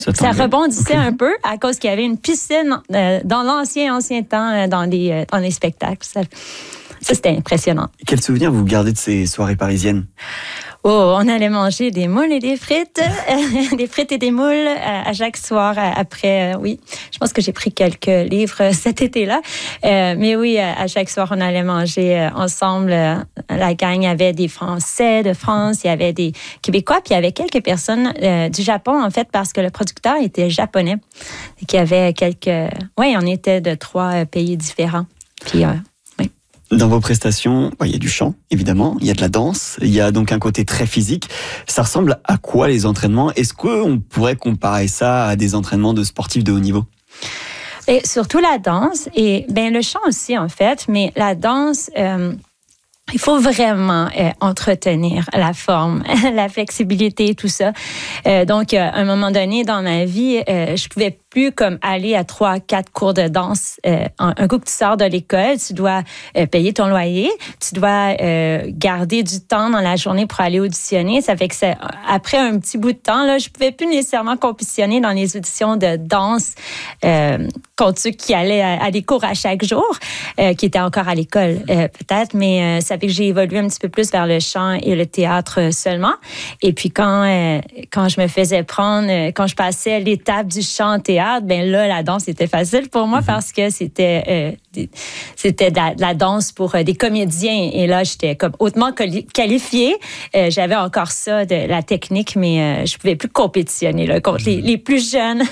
Ça rebondissait un peu à cause qu'il y avait une piscine dans l'ancien temps dans les spectacles. Ça, c'était impressionnant. Quel souvenir vous gardez de ces soirées parisiennes? Oh, on allait manger des moules et des frites, des frites et des moules à chaque soir. Après, oui, je pense que j'ai pris quelques livres cet été-là. Mais oui, à chaque soir, on allait manger ensemble. La gang, il y avait des Français de France, il y avait des Québécois, puis il y avait quelques personnes du Japon, en fait, parce que le producteur était japonais. Et qu'il y avait quelques... Oui, on était de 3 pays différents. Puis... Dans vos prestations, il y a du chant, évidemment, il y a de la danse, il y a donc un côté très physique. Ça ressemble à quoi les entraînements? Est-ce qu'on pourrait comparer ça à des entraînements de sportifs de haut niveau? Et surtout la danse et le chant aussi, en fait, mais la danse... il faut vraiment entretenir la forme, la flexibilité, tout ça. Donc, à un moment donné dans ma vie, je pouvais plus comme aller à 3-4 cours de danse. Un coup que tu sors de l'école, tu dois payer ton loyer, tu dois garder du temps dans la journée pour aller auditionner. Ça fait que après un petit bout de temps, là, je pouvais plus nécessairement compétitionner dans les auditions de danse contre ceux qui allaient à des cours à chaque jour, qui étaient encore à l'école peut-être, mais ça fait que j'ai évolué un petit peu plus vers le chant et le théâtre seulement. Et puis quand je me faisais prendre, quand je passais l'étape du chant théâtre, là, la danse était facile pour moi parce que c'était de la danse pour des comédiens. Et là, j'étais comme hautement qualifiée. J'avais encore ça, de la technique, mais je pouvais plus compétitionner là, contre les plus jeunes.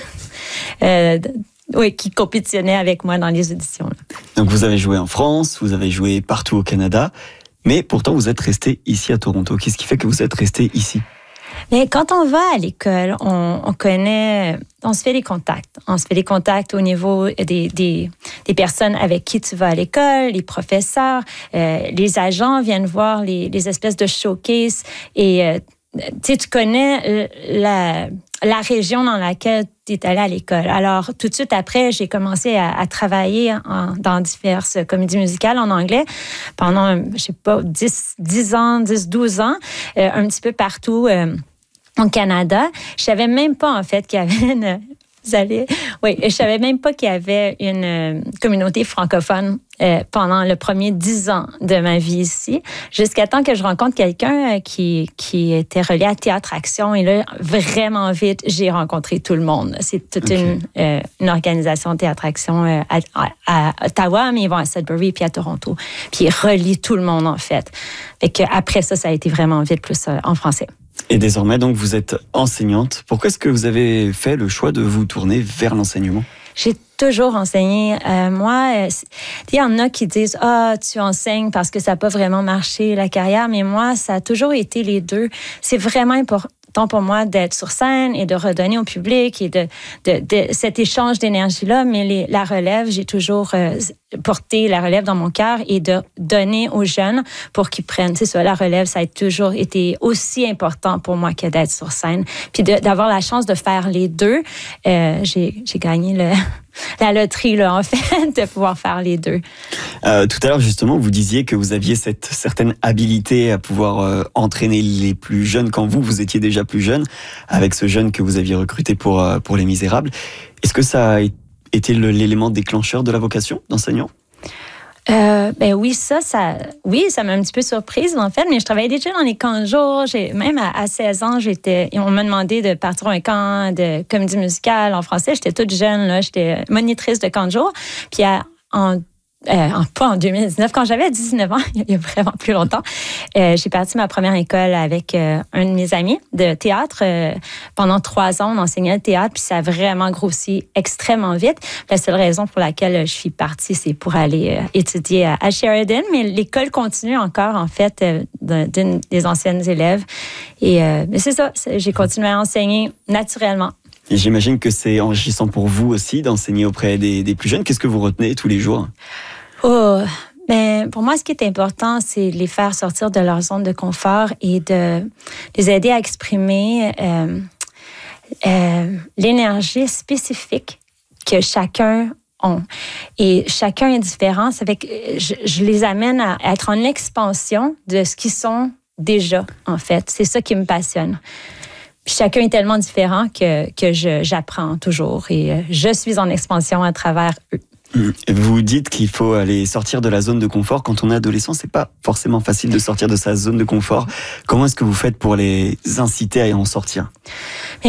Oui, qui compétitionnaient avec moi dans les auditions. Là. Donc, vous avez joué en France, vous avez joué partout au Canada, mais pourtant, vous êtes resté ici à Toronto. Qu'est-ce qui fait que vous êtes resté ici? Mais quand on va à l'école, on connaît, on se fait des contacts. On se fait des contacts au niveau des personnes avec qui tu vas à l'école, les professeurs, les agents viennent voir les espèces de showcase et tu connais la région dans laquelle tu es allé à l'école. Alors, tout de suite après, j'ai commencé à travailler dans diverses comédies musicales en anglais pendant, je sais pas, 10-12 ans, un petit peu partout au Canada. Je savais même pas, en fait, qu'il y avait je savais même pas qu'il y avait une communauté francophone pendant le premier 10 ans de ma vie ici, jusqu'à temps que je rencontre quelqu'un qui était relié à Théâtre Action. Et là, vraiment vite, j'ai rencontré tout le monde. C'est toute une organisation Théâtre Action à Ottawa, mais ils vont à Sudbury puis à Toronto. Puis ils relient tout le monde, en fait. Fait qu'après ça a été vraiment vite plus en français. Et désormais, donc, vous êtes enseignante. Pourquoi est-ce que vous avez fait le choix de vous tourner vers l'enseignement? J'ai toujours enseigné. Moi, il y en a qui disent « Ah, tu enseignes parce que ça n'a pas vraiment marché, la carrière. » Mais moi, ça a toujours été les deux. C'est vraiment important pour moi d'être sur scène et de redonner au public et de cet échange d'énergie-là. Mais la relève, j'ai toujours porté la relève dans mon cœur et de donner aux jeunes pour qu'ils prennent. C'est ça, la relève, ça a toujours été aussi important pour moi que d'être sur scène. Puis d'avoir la chance de faire les deux, j'ai gagné la loterie, là, en fait, de pouvoir faire les deux. Tout à l'heure, justement, vous disiez que vous aviez cette certaine habilité à pouvoir entraîner les plus jeunes quand vous étiez déjà plus jeune, avec ce jeune que vous aviez recruté pour Les Misérables. Est-ce que ça a été l'élément déclencheur de la vocation d'enseignant? Oui, ça m'a un petit peu surprise, en fait, mais je travaillais déjà dans les camps de jour. Même à 16 ans, on m'a demandé de partir à un camp de comédie musicale en français. J'étais toute jeune, là. J'étais monitrice de camp de jour. Puis pas en 2019, quand j'avais 19 ans, il y a vraiment plus longtemps, j'ai parti ma première école avec un de mes amis de théâtre. Pendant 3 ans, on enseignait le théâtre, puis ça a vraiment grossi extrêmement vite. La seule raison pour laquelle je suis partie, c'est pour aller étudier à Sheridan, mais l'école continue encore, en fait, d'une des anciennes élèves. Et mais c'est ça, j'ai continué à enseigner naturellement. Et j'imagine que c'est enrichissant pour vous aussi d'enseigner auprès des plus jeunes. Qu'est-ce que vous retenez tous les jours? Pour moi, ce qui est important, c'est de les faire sortir de leur zone de confort et de les aider à exprimer l'énergie spécifique que chacun a. Et chacun est différent. Ça fait que je les amène à être en expansion de ce qu'ils sont déjà, en fait. C'est ça qui me passionne. Puis chacun est tellement différent que j'apprends toujours et je suis en expansion à travers eux. Vous dites qu'il faut aller sortir de la zone de confort. Quand on est adolescent, c'est pas forcément facile de sortir de sa zone de confort. Comment est-ce que vous faites pour les inciter à en sortir?